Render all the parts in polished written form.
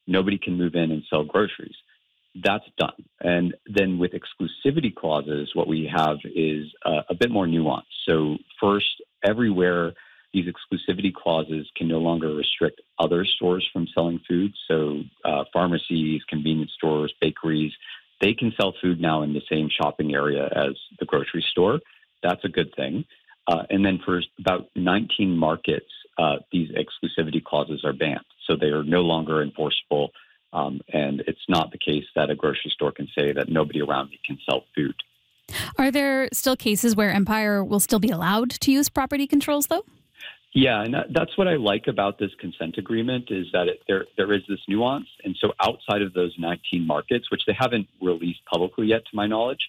nobody can move in and sell groceries. That's done. And then with exclusivity clauses, what we have is a bit more nuance. So first, everywhere, these exclusivity clauses can no longer restrict other stores from selling food. So pharmacies, convenience stores, bakeries, they can sell food now in the same shopping area as the grocery store. That's a good thing. And then for about 19 markets, these exclusivity clauses are banned. So they are no longer enforceable. And it's not the case that a grocery store can say that nobody around me can sell food. Are there still cases where Empire will still be allowed to use property controls, though? Yeah, and that's what I like about this consent agreement is that there is this nuance. And so outside of those 19 markets, which they haven't released publicly yet, to my knowledge,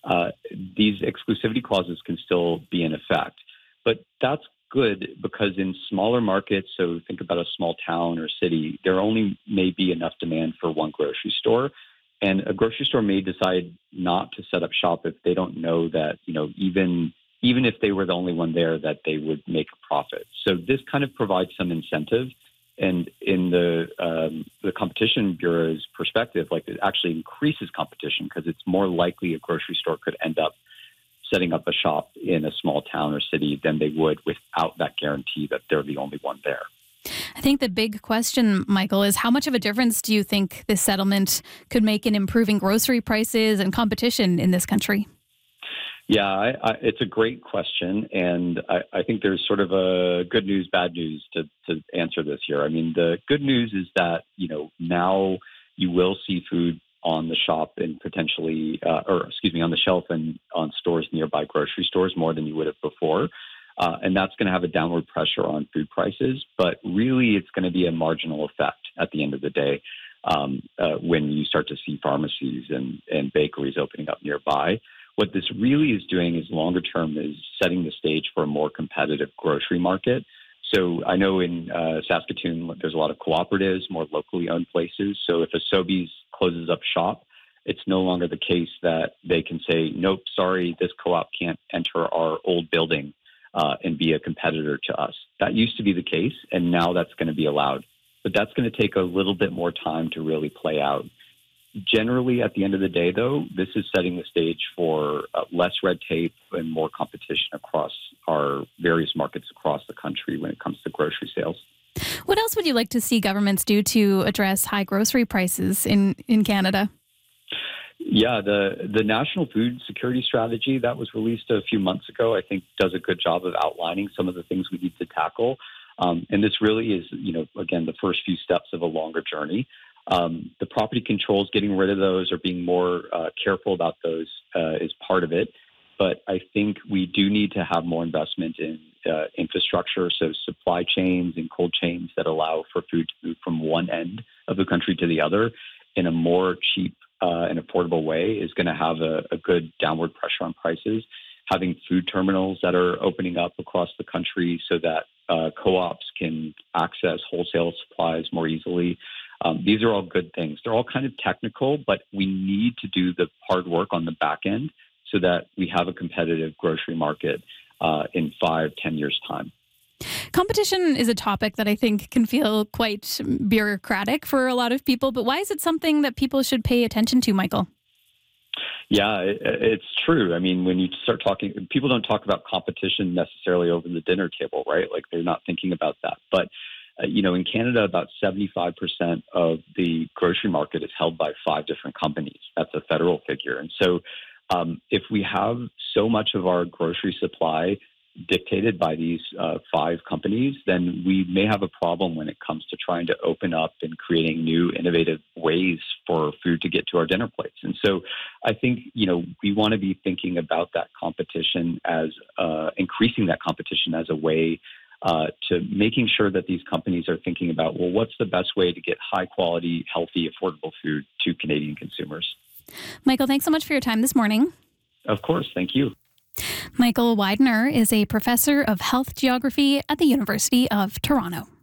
these exclusivity clauses can still be in effect. But that's good because in smaller markets, so think about a small town or city, there only may be enough demand for one grocery store. And a grocery store may decide not to set up shop if they don't know that, even if they were the only one there, that they would make a profit. So this kind of provides some incentive. And in the Competition Bureau's perspective, it actually increases competition because it's more likely a grocery store could end up setting up a shop in a small town or city than they would without that guarantee that they're the only one there. I think the big question, Michael, is how much of a difference do you think this settlement could make in improving grocery prices and competition in this country? Yeah, it's a great question. And I think there's sort of a good news, bad news to answer this here. I mean, the good news is that, now you will see food on the shop and potentially, on the shelf and on stores nearby grocery stores more than you would have before. And that's going to have a downward pressure on food prices. But really, it's going to be a marginal effect at the end of the day when you start to see pharmacies and bakeries opening up nearby. What this really is doing is longer term is setting the stage for a more competitive grocery market. So I know in Saskatoon, there's a lot of cooperatives, more locally owned places. So if a Sobeys closes up shop, it's no longer the case that they can say, nope, sorry, this co-op can't enter our old building and be a competitor to us. That used to be the case, and now that's going to be allowed. But that's going to take a little bit more time to really play out. Generally, at the end of the day, though, this is setting the stage for less red tape and more competition across our various markets across the country when it comes to grocery sales. What else would you like to see governments do to address high grocery prices in Canada? Yeah, the National Food Security Strategy that was released a few months ago, I think does a good job of outlining some of the things we need to tackle. And this really is, again, the first few steps of a longer journey. The property controls, getting rid of those or being more careful about those is part of it. But I think we do need to have more investment in infrastructure, so supply chains and cold chains that allow for food to move from one end of the country to the other in a more cheap and affordable way is going to have a good downward pressure on prices. Having food terminals that are opening up across the country so that co-ops can access wholesale supplies more easily. These are all good things. They're all kind of technical, but we need to do the hard work on the back end so that we have a competitive grocery market in 5-10 years' time. Competition is a topic that I think can feel quite bureaucratic for a lot of people, but why is it something that people should pay attention to, Michael? Yeah, it's true. I mean, when you start talking, people don't talk about competition necessarily over the dinner table, right? They're not thinking about that. But, in Canada, about 75% of the grocery market is held by 5 different companies. That's a federal figure. And so if we have so much of our grocery supply dictated by these 5 companies, then we may have a problem when it comes to trying to open up and creating new innovative ways for food to get to our dinner plates. And so I think, we want to be thinking about that competition as increasing that competition as a way to making sure that these companies are thinking about, well, what's the best way to get high quality, healthy, affordable food to Canadian consumers? Michael, thanks so much for your time this morning. Of course. Thank you. Michael Widener is a professor of health geography at the University of Toronto.